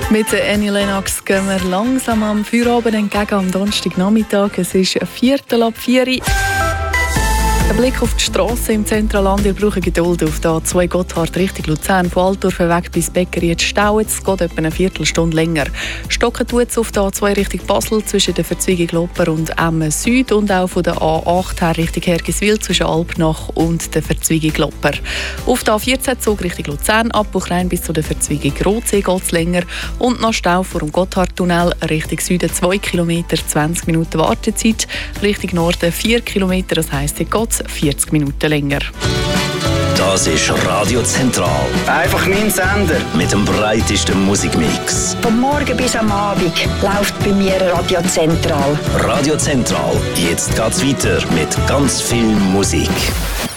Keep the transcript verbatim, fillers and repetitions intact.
Mit der Annie Lennox gehen wir langsam am Feierabend entgegen am Donnerstagnachmittag. Es ist ein Viertel ab vier. Ein Blick auf die Strasse im Zentralland. Ihr braucht Geduld auf der A zwei Gotthard Richtung Luzern. Von Altdorf weg bis Beckeri jetzt staut es. geht etwa eine Viertelstunde länger. Stocken tut es auf der A zwei Richtung Basel zwischen der Verzweigung Loper und Emmen Süd und auch von der A acht her Richtung Hergiswil zwischen Alpnach und der Verzweigung Loper. Auf der A vierzehn Zug Richtung Luzern, Abbruchrein bis zu der Verzweigung Rotsee geht es länger und nach Stau vor dem Gotthardtunnel Richtung Süden zwei Kilometer, zwanzig Minuten Wartezeit. Richtung Norden vier Kilometer, das heisst, hier geht es vierzig Minuten länger. Das ist Radio Zentral. Einfach mein Sender. Mit dem breitesten Musikmix. Vom Morgen bis am Abend läuft bei mir Radio Zentral. Radio Zentral. Jetzt geht's weiter mit ganz viel Musik.